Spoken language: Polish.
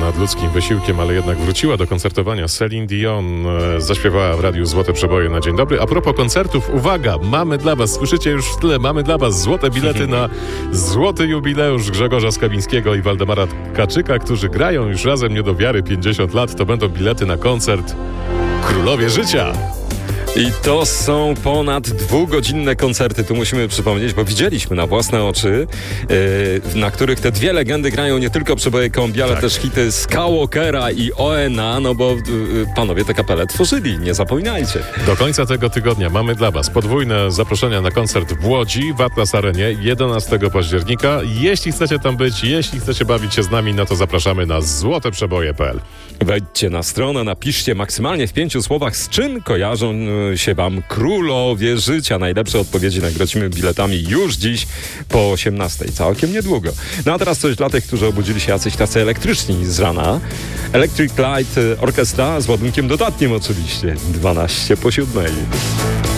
nadludzkim wysiłkiem, ale jednak wróciła do koncertowania. Celine Dion zaśpiewała w radiu Złote Przeboje na dzień dobry. A propos koncertów, uwaga, mamy dla was, słyszycie już w tle, mamy dla was złote bilety na złoty jubileusz Grzegorza Skawińskiego i Waldemara Kaczyka, którzy grają już razem nie do wiary 50 lat. To będą bilety na koncert Królowie Życia. I to są ponad 2-godzinne koncerty, tu musimy przypomnieć, bo widzieliśmy na własne oczy, na których te dwie legendy grają nie tylko przeboje kombi, ale też hity Skywalkera i ONA, no bo panowie te kapele tworzyli, nie zapominajcie. Do końca tego tygodnia mamy dla was podwójne zaproszenia na koncert w Łodzi, w Atlas Arenie 11 października. Jeśli chcecie tam być, jeśli chcecie bawić się z nami, no to zapraszamy na złoteprzeboje.pl. Wejdźcie na stronę, napiszcie maksymalnie w 5 słowach, z czym kojarzą się wam Królowie Życia. Najlepsze odpowiedzi nagrodzimy biletami już dziś po 18. Całkiem niedługo. No a teraz coś dla tych, którzy obudzili się jacyś tacy elektryczni z rana. Electric Light Orchestra z ładunkiem dodatnim oczywiście. 12 po 7.